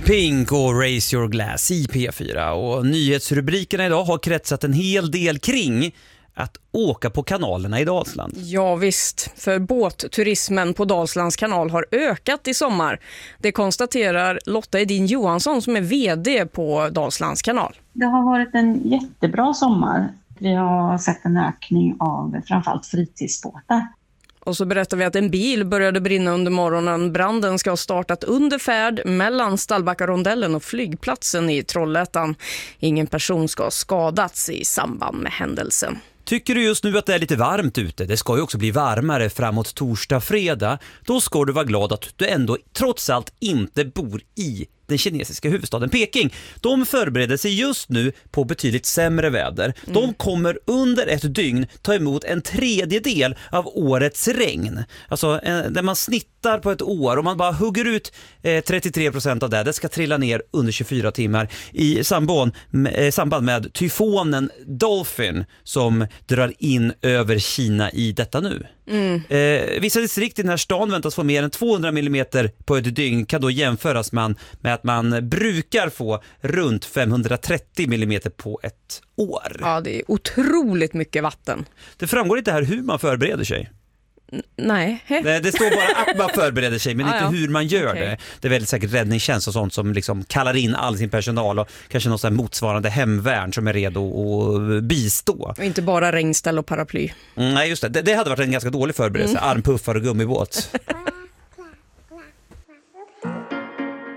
Pink och Raise Your Glass i P4. Och nyhetsrubrikerna idag har kretsat en hel del kring att åka på kanalerna i Dalsland. Ja visst, för båtturismen på Dalslands kanal har ökat i sommar. Det konstaterar Lotta Edin Johansson som är vd på Dalslands kanal. Det har varit en jättebra sommar. Vi har sett en ökning av framförallt fritidsbåtar. Och så berättar vi att en bil började brinna under morgonen. Branden ska ha startat under färd mellan Stallbackarondellen och flygplatsen i Trollhättan. Ingen person ska ha skadats i samband med händelsen. Tycker du just nu att det är lite varmt ute? Det ska ju också bli varmare framåt torsdag, fredag. Då ska du vara glad att du ändå trots allt inte bor i den kinesiska huvudstaden Peking. De förbereder sig just nu på betydligt sämre väder. De kommer under ett dygn ta emot en tredjedel av årets regn. Alltså där man snittar på ett år och man bara hugger ut 33% av det. Det ska trilla ner under 24 timmar i samband med tyfonen Dolphin som drar in över Kina i detta nu. Vissa distrikt i den här stan väntas få mer än 200 mm på ett dygn, kan då jämföras med att man brukar få runt 530 mm på ett år. Ja, det är otroligt mycket vatten. Det framgår inte här hur man förbereder sig. Nej. Det står bara att man förbereder sig, men inte hur man gör det. Det är väldigt säkert räddningstjänst och sånt som liksom kallar in all sin personal och kanske någon sån här motsvarande hemvärn som är redo att bistå. Och inte bara regnställ och paraply. Nej, just det. Det hade varit en ganska dålig förberedelse. Armpuffar och gummibåt.